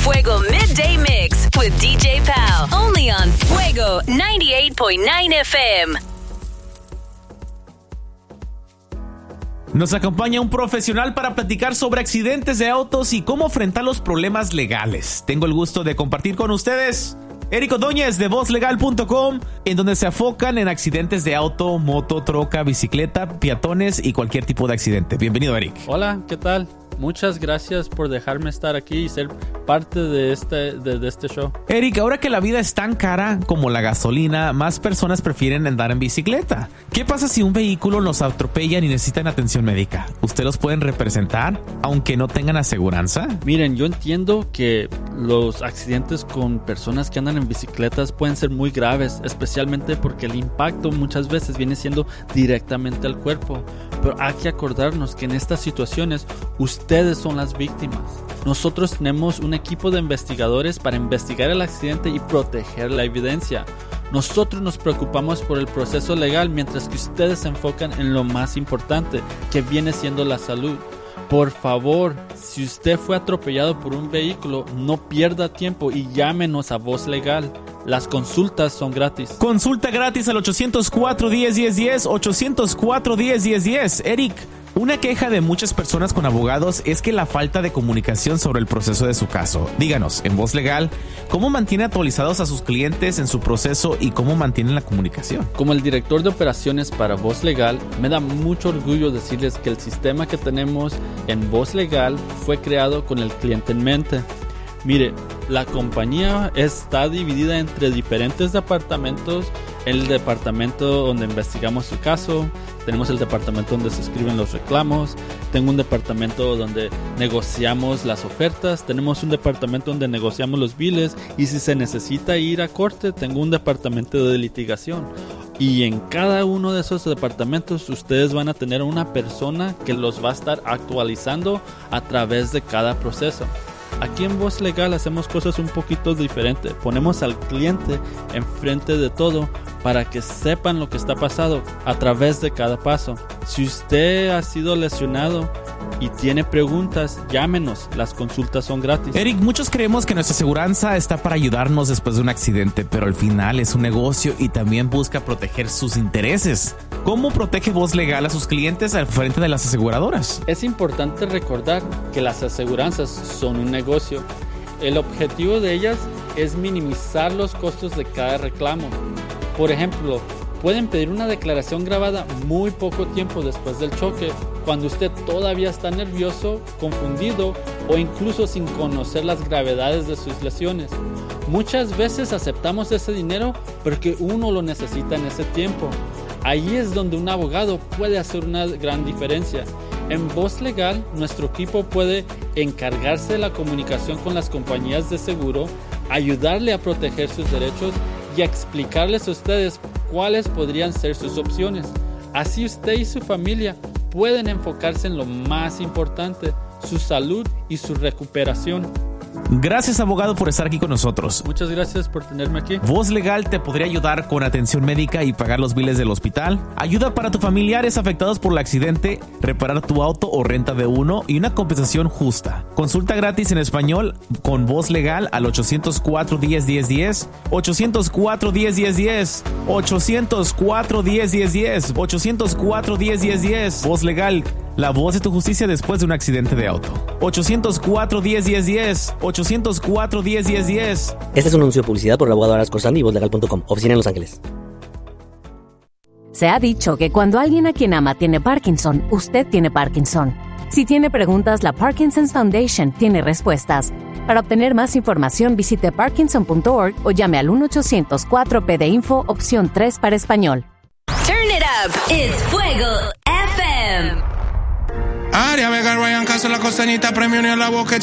Fuego Midday Mix with DJ Pal. Only on Fuego 98.9 FM. Nos acompaña un profesional para platicar sobre accidentes de autos y cómo enfrentar los problemas legales. Tengo el gusto de compartir con ustedes Eric Ordóñez de VozLegal.com, en donde se enfocan en accidentes de auto, moto, troca, bicicleta, peatones y cualquier tipo de accidente. Bienvenido, Eric. Hola, ¿qué tal? Muchas gracias por dejarme estar aquí y ser parte de este show. Eric, ahora que la vida es tan cara como la gasolina, más personas prefieren andar en bicicleta. ¿Qué pasa si un vehículo los atropellan y necesitan atención médica? ¿Ustedes los pueden representar aunque no tengan aseguranza? Miren, yo entiendo que los accidentes con personas que andan en bicicletas pueden ser muy graves, especialmente porque el impacto muchas veces viene siendo directamente al cuerpo. Pero hay que acordarnos que en estas situaciones ustedes son las víctimas. Nosotros tenemos un equipo de investigadores para investigar el accidente y proteger la evidencia. Nosotros nos preocupamos por el proceso legal mientras que ustedes se enfocan en lo más importante, que viene siendo la salud. Por favor, si usted fue atropellado por un vehículo, no pierda tiempo y llámenos a Voz Legal. Las consultas son gratis. Consulta gratis al 804-10-10-10, 804-10-10-10. Eric, una queja de muchas personas con abogados es que la falta de comunicación sobre el proceso de su caso. Díganos, en Voz Legal, ¿cómo mantiene actualizados a sus clientes en su proceso y cómo mantienen la comunicación? Como el director de operaciones para Voz Legal, me da mucho orgullo decirles que el sistema que tenemos en Voz Legal fue creado con el cliente en mente. Mire, la compañía está dividida entre diferentes departamentos. El departamento donde investigamos su caso, tenemos el departamento donde se escriben los reclamos, tengo un departamento donde negociamos las ofertas, tenemos un departamento donde negociamos los biles y si se necesita ir a corte, tengo un departamento de litigación. Y en cada uno de esos departamentos ustedes van a tener una persona que los va a estar actualizando a través de cada proceso. Aquí en Voz Legal hacemos cosas un poquito diferentes. Ponemos al cliente enfrente de todo para que sepan lo que está pasando a través de cada paso. Si usted ha sido lesionado y tiene preguntas, llámenos. Las consultas son gratis. Eric, muchos creemos que nuestra aseguranza está para ayudarnos después de un accidente, pero al final es un negocio y también busca proteger sus intereses. ¿Cómo protege Voz Legal a sus clientes al frente de las aseguradoras? Es importante recordar que las aseguranzas son un negocio. El objetivo de ellas es minimizar los costos de cada reclamo. Por ejemplo, pueden pedir una declaración grabada muy poco tiempo después del choque, cuando usted todavía está nervioso, confundido o incluso sin conocer las gravedades de sus lesiones. Muchas veces aceptamos ese dinero porque uno lo necesita en ese tiempo. Ahí es donde un abogado puede hacer una gran diferencia. En Voz Legal, nuestro equipo puede encargarse de la comunicación con las compañías de seguro, ayudarle a proteger sus derechos y a explicarles a ustedes cuáles podrían ser sus opciones. Así usted y su familia pueden enfocarse en lo más importante, su salud y su recuperación. Gracias, abogado, por estar aquí con nosotros. Muchas gracias por tenerme aquí. Voz Legal te podría ayudar con atención médica y pagar los biles del hospital, ayuda para tus familiares afectados por el accidente, reparar tu auto o renta de uno y una compensación justa. Consulta gratis en español con Voz Legal al 804-10-10-10, 804-10-10-10, 804-10-10-10, 804-10-10-10. Voz Legal, la voz de tu justicia después de un accidente de auto. 804-10-10-10, 804-10-10-10. Este es un anuncio de publicidad por el abogado Aras Corsandi y VozLegal.com, oficina en Los Ángeles. Se ha dicho que cuando alguien a quien ama tiene Parkinson, usted tiene Parkinson. Si tiene preguntas, la Parkinson's Foundation tiene respuestas. Para obtener más información, visite parkinson.org o llame al 1-800-4PD-INFO, opción 3 para español. Turn it up. It's Fuego FM. Aria Vega, Ryan Castro, la costanita, premio ni a la boca.